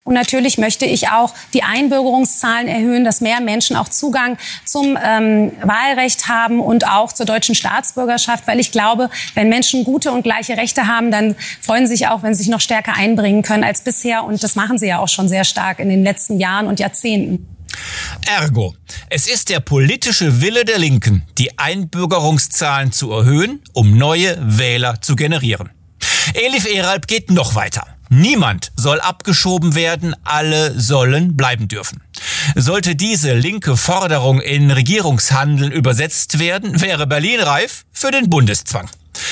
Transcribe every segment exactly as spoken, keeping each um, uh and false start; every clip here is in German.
Und natürlich möchte ich auch die Einbürgerungszahlen erhöhen, dass mehr Menschen auch Zugang zum ähm, Wahlrecht haben und auch zur deutschen Staatsbürgerschaft. Weil ich glaube, wenn Menschen gute und gleiche Rechte haben, dann freuen sie sich auch, wenn sie sich noch stärker einbringen können als bisher. Und das machen sie ja auch schon sehr stark in den letzten Jahren und Jahrzehnten. Ergo, es ist der politische Wille der Linken, die Einbürgerungszahlen zu erhöhen, um neue Wähler zu generieren. Elif Eralp geht noch weiter. Niemand soll abgeschoben werden, alle sollen bleiben dürfen. Sollte diese linke Forderung in Regierungshandeln übersetzt werden, wäre Berlin reif für den Bundeszwang.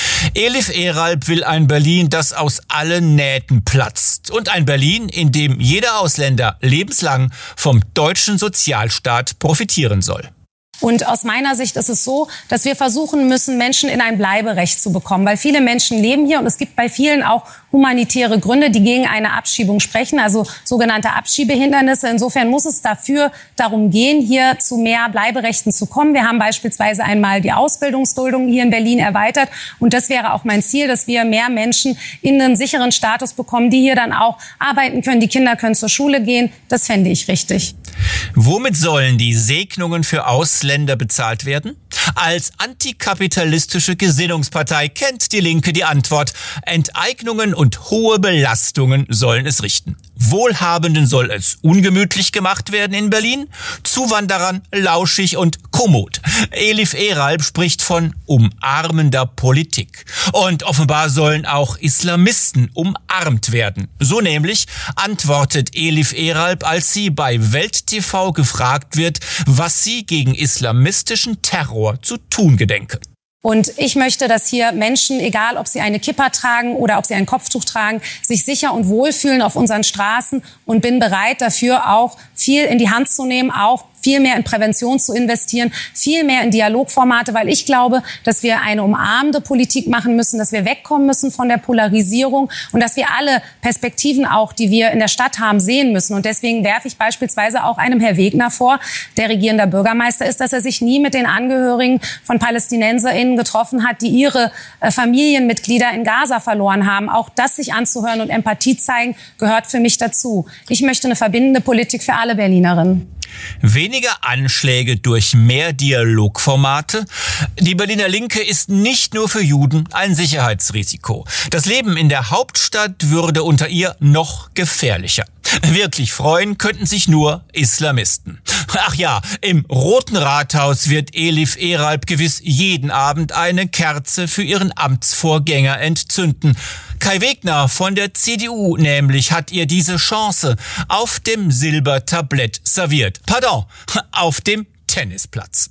Elif Eralp will ein Berlin, das aus allen Nähten platzt. Und ein Berlin, in dem jeder Ausländer lebenslang vom deutschen Sozialstaat profitieren soll. Und aus meiner Sicht ist es so, dass wir versuchen müssen, Menschen in ein Bleiberecht zu bekommen. Weil viele Menschen leben hier und es gibt bei vielen auch humanitäre Gründe, die gegen eine Abschiebung sprechen, also sogenannte Abschiebehindernisse. Insofern muss es dafür darum gehen, hier zu mehr Bleiberechten zu kommen. Wir haben beispielsweise einmal die Ausbildungsduldung hier in Berlin erweitert. Und das wäre auch mein Ziel, dass wir mehr Menschen in einen sicheren Status bekommen, die hier dann auch arbeiten können. Die Kinder können zur Schule gehen. Das fände ich richtig. Womit sollen die Segnungen für Ausländer bezahlt werden? Als antikapitalistische Gesinnungspartei kennt die Linke die Antwort. Enteignungen und hohe Belastungen sollen es richten. Wohlhabenden soll es ungemütlich gemacht werden in Berlin, Zuwanderern lauschig und kommod. Elif Eralp spricht von umarmender Politik. Und offenbar sollen auch Islamisten umarmt werden. So nämlich antwortet Elif Eralp, als sie bei Welt T V gefragt wird, was sie gegen islamistischen Terror zu tun gedenke. Und ich möchte, dass hier Menschen, egal ob sie eine Kippa tragen oder ob sie ein Kopftuch tragen, sich sicher und wohl fühlen auf unseren Straßen und bin bereit dafür auch viel in die Hand zu nehmen, auch viel mehr in Prävention zu investieren, viel mehr in Dialogformate, weil ich glaube, dass wir eine umarmende Politik machen müssen, dass wir wegkommen müssen von der Polarisierung und dass wir alle Perspektiven auch, die wir in der Stadt haben, sehen müssen. Und deswegen werfe ich beispielsweise auch einem Herr Wegner vor, der regierender Bürgermeister ist, dass er sich nie mit den Angehörigen von PalästinenserInnen getroffen hat, die ihre äh, Familienmitglieder in Gaza verloren haben. Auch das sich anzuhören und Empathie zeigen, gehört für mich dazu. Ich möchte eine verbindende Politik für alle Berlinerinnen. Weniger Anschläge durch mehr Dialogformate? Die Berliner Linke ist nicht nur für Juden ein Sicherheitsrisiko. Das Leben in der Hauptstadt würde unter ihr noch gefährlicher. Wirklich freuen könnten sich nur Islamisten. Ach ja, im Roten Rathaus wird Elif Eralp gewiss jeden Abend eine Kerze für ihren Amtsvorgänger entzünden. Kai Wegner von der C D U nämlich hat ihr diese Chance auf dem Silbertablett serviert. Pardon, auf dem Tennisplatz.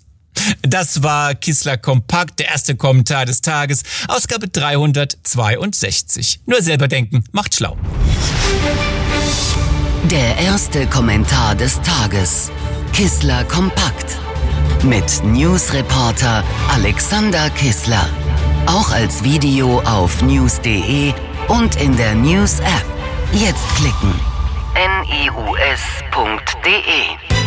Das war Kissler Kompakt, der erste Kommentar des Tages, Ausgabe dreihundertzweiundsechzig. Nur selber denken macht schlau. Der erste Kommentar des Tages. Kissler Kompakt. Mit Newsreporter Alexander Kissler. Auch als Video auf news punkt de und in der News-App. Jetzt klicken. news punkt de